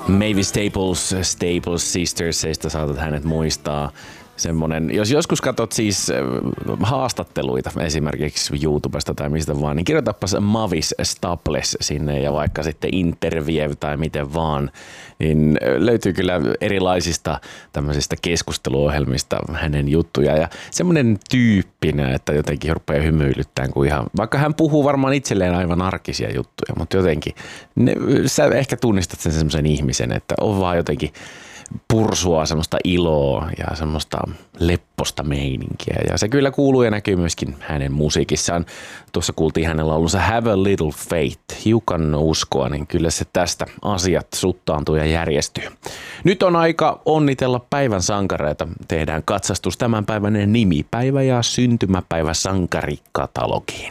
Mavis Staples Sistersista saatat hänet muistaa. Semmonen, jos joskus katsot siis haastatteluita esimerkiksi YouTubesta tai mistä vaan, niin kirjoitapas Mavis Staples sinne ja vaikka sitten Interview tai miten vaan, niin löytyy kyllä erilaisista tämmöisistä keskusteluohjelmista hänen juttuja ja semmoinen tyyppinä, että jotenkin rupeaa hymyilyttämään, kun ihan, vaikka hän puhuu varmaan itselleen aivan arkisia juttuja, mutta jotenkin sä ehkä tunnistat sen semmoisen ihmisen, että on vaan jotenkin pursua semmoista iloa ja semmoista lepposta meininkiä. Ja se kyllä kuuluu ja näkyy myöskin hänen musiikissaan. Tuossa kuultiin hänen laulunsa Have a Little Faith, hiukan uskoa, niin kyllä se tästä asiat suttaantuu ja järjestyy. Nyt on aika onnitella päivän sankareita. Tehdään katsastus tämänpäiväinen nimipäivä ja syntymäpäivä sankarikatalogiin.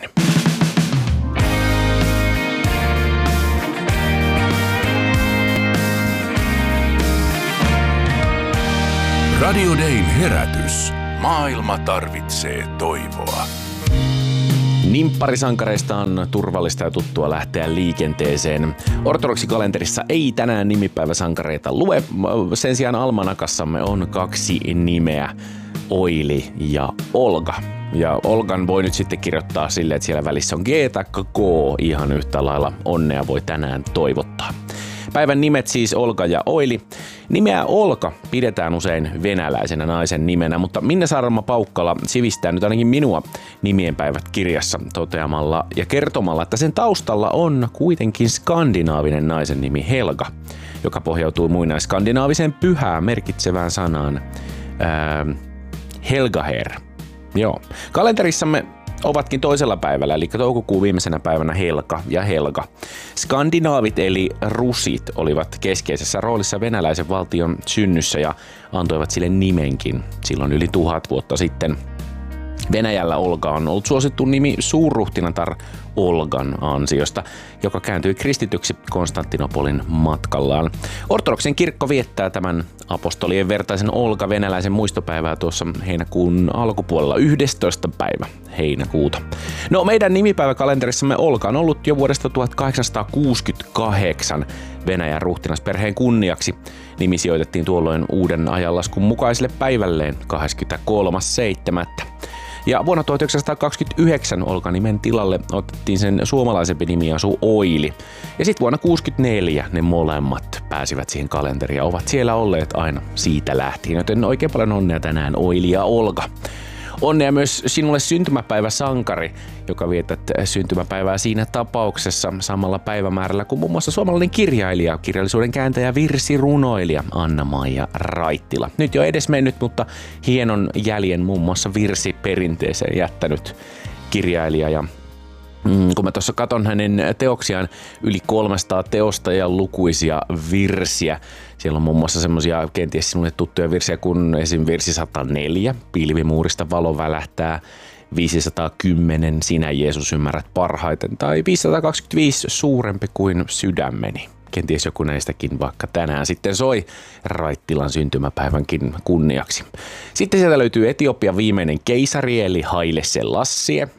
Radio Dayn herätys. Maailma tarvitsee toivoa. Nimpparisankareista on turvallista ja tuttua lähteä liikenteeseen. Ortodokssikalenterissa ei tänään nimipäiväsankareita lue. Sen sijaan almanakassamme on 2 nimeä, Oili ja Olga. Ja Olgan voi nyt sitten kirjoittaa silleen, että siellä välissä on G tai K. Ihan yhtä lailla onnea voi tänään toivottaa. Päivän nimet siis Olga ja Oili. Nimeä Olga pidetään usein venäläisenä naisen nimenä, mutta Minna Saarma-Paukkala sivistää nyt ainakin minua nimienpäivät kirjassa toteamalla ja kertomalla, että sen taustalla on kuitenkin skandinaavinen naisen nimi Helga, joka pohjautuu muinaisskandinaaviseen pyhää merkitsevään sanaan Helgaher. Joo. Kalenterissamme ovatkin toisella päivällä, eli toukokuun viimeisenä päivänä Helka ja Helga. Skandinaavit eli rusit olivat keskeisessä roolissa venäläisen valtion synnyssä ja antoivat sille nimenkin silloin yli 1000 vuotta sitten. Venäjällä Olga on ollut suosittu nimi suurruhtinatar Olgan ansiosta, joka kääntyi kristityksi Konstantinopolin matkallaan. Ortodoksen kirkko viettää tämän apostolien vertaisen Olga venäläisen muistopäivää tuossa heinäkuun alkupuolella 11. päivä heinäkuuta. No meidän nimipäiväkalenterissamme Olga on ollut jo vuodesta 1868 Venäjän ruhtinasperheen kunniaksi. Nimi sijoitettiin tuolloin uuden ajanlaskun mukaiselle päivälleen 23.7. Ja vuonna 1929 Olga-nimen tilalle otettiin sen suomalaisempi nimiasu Oili. Ja sitten vuonna 1964 ne molemmat pääsivät siihen kalenteriin ja ovat siellä olleet aina siitä lähtien. Joten oikein paljon onnea tänään Oili ja Olga. Onnea myös sinulle syntymäpäivä sankari, joka vietät syntymäpäivää siinä tapauksessa samalla päivämäärällä kuin muun muassa suomalainen kirjailija, kirjallisuuden kääntäjä, virsirunoilija Anna-Maija Raittila. Nyt jo edesmennyt, mutta hienon jäljen muun muassa virsiperinteeseen jättänyt kirjailija ja kun mä tuossa katon hänen teoksiaan yli 300 teosta ja lukuisia virsiä. Siellä on muun muassa semmosia kenties sinulle tuttuja virsiä kuin esim. Virsi 104, pilvimuurista valo välähtää, 510, sinä Jeesus ymmärrät parhaiten, tai 525, suurempi kuin sydämeni. Kenties joku näistäkin vaikka tänään sitten soi Raittilan syntymäpäivänkin kunniaksi. Sitten sieltä löytyy Etiopian viimeinen keisari eli Haile Selassie.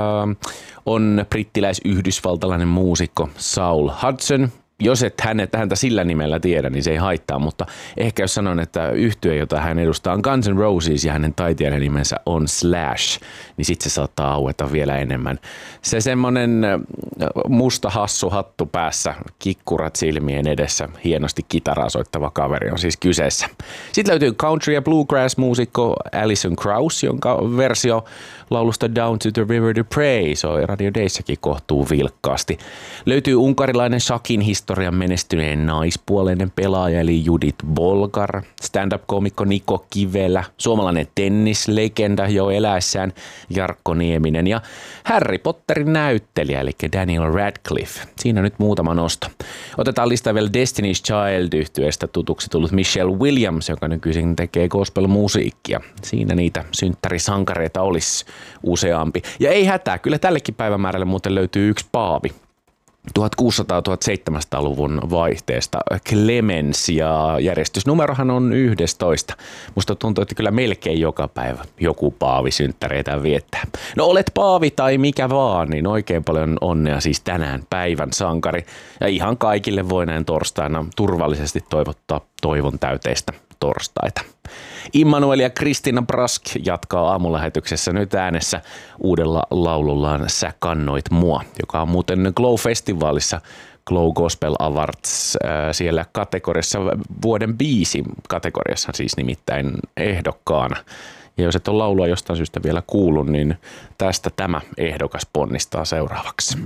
On brittiläis-yhdysvaltalainen muusikko Saul Hudson. Jos et häntä sillä nimellä tiedä, niin se ei haittaa, mutta ehkä jos sanon, että yhtye, jota hän edustaa on Guns N' Roses ja hänen taiteilijan nimensä on Slash, niin sit se saattaa aueta vielä enemmän. Se semmonen musta hassu hattu päässä, kikkurat silmien edessä, hienosti kitaraa soittava kaveri on siis kyseessä. Sitten löytyy country- ja bluegrass-muusikko Alison Krauss, jonka versio laulusta Down to the River to Pray soi Radio Dayssäkin kohtuu vilkkaasti. Löytyy unkarilainen shakin historian menestyneen naispuoleinen pelaaja eli Judith Bolgar, stand-up-komikko Niko Kivelä, suomalainen tennislegenda jo eläessään Jarkko Nieminen ja Harry Potterin näyttelijä eli Daniel Radcliffe. Siinä nyt muutama nosto. Otetaan listaan vielä Destiny's Child-yhtyeestä tutuksi tullut Michelle Williams, joka nykyisin tekee gospel-musiikkia. Siinä niitä synttärisankareita olisi useampi. Ja ei hätää, kyllä tällekin päivämäärälle muuten löytyy yksi paavi. 1600-1700-luvun vaihteesta Clemens ja järjestysnumerohan on 11. Musta tuntuu, että kyllä melkein joka päivä joku paavi synttäreitä viettää. No olet paavi tai mikä vaan, niin oikein paljon onnea siis tänään päivän sankari. Ja ihan kaikille voi näin torstaina turvallisesti toivottaa toivon täyteistä torstaita. Immanuel ja Kristina Brask jatkaa aamulähetyksessä nyt äänessä uudella laulullaan Sä kannoit mua, joka on muuten Glow-festivaalissa Glow Gospel Awards siellä kategoriassa, vuoden biisi kategoriassa siis nimittäin ehdokkaana. Ja jos et ole laulua jostain syystä vielä kuullut, niin tästä tämä ehdokas ponnistaa seuraavaksi.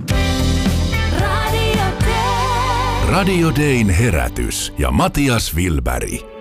Radio Dayn herätys ja Matias Wilberg.